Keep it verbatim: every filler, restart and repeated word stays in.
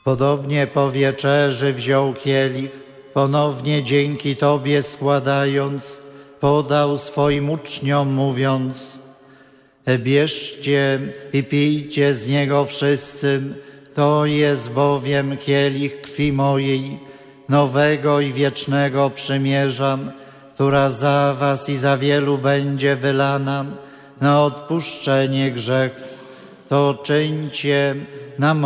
Podobnie po wieczerzy wziął kielich, ponownie dzięki Tobie składając, podał swoim uczniom mówiąc: bierzcie i pijcie z niego wszyscy, to jest bowiem kielich krwi mojej, nowego i wiecznego przymierza, która za was i za wielu będzie wylana na odpuszczenie grzechów. To czyńcie na